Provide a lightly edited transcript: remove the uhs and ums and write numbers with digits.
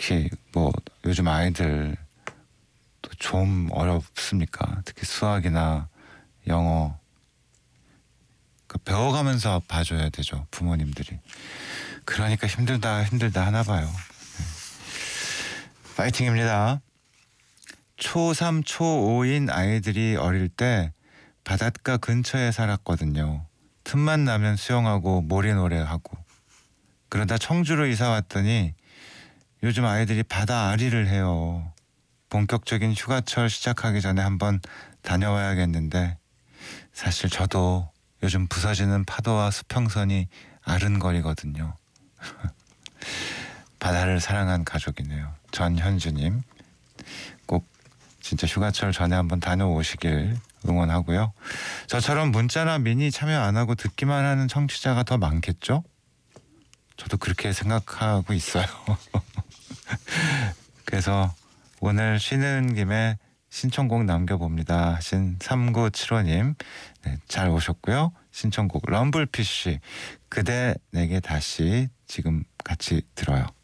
특히 뭐 요즘 아이들 좀 어렵습니까? 특히 수학이나 영어 배워가면서 봐줘야 되죠, 부모님들이. 그러니까 힘들다 하나 봐요. 파이팅입니다. 초3, 초5인 아이들이 어릴 때 바닷가 근처에 살았거든요. 틈만 나면 수영하고 모래놀이하고. 그러다 청주로 이사 왔더니 요즘 아이들이 바다 아리를 해요. 본격적인 휴가철 시작하기 전에 한번 다녀와야겠는데 사실 저도 요즘 부서지는 파도와 수평선이 아른거리거든요. 바다를 사랑한 가족이네요. 전현주님, 꼭 진짜 휴가철 전에 한번 다녀오시길 응원하고요. 저처럼 문자나 미니 참여 안 하고 듣기만 하는 청취자가 더 많겠죠? 저도 그렇게 생각하고 있어요. 그래서 오늘 쉬는 김에 신청곡 남겨봅니다 하신 3975님, 네, 잘 오셨고요. 신청곡 럼블피쉬 그대 내게 다시 지금 같이 들어요.